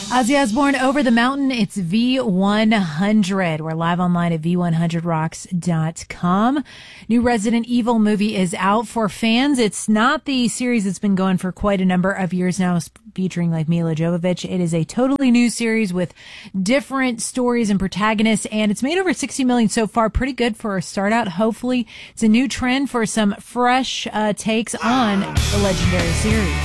Ozzy Osbourne, Over the Mountain. It's V100. We're live online at v100rocks.com. New Resident Evil movie is out for fans. It's not the series that's been going for quite a number of years now, featuring like Mila Jovovich. It is a totally new series with different stories and protagonists, and it's made over 60 million so far. Pretty good for a start out. Hopefully it's a new trend for some fresh takes on the legendary series.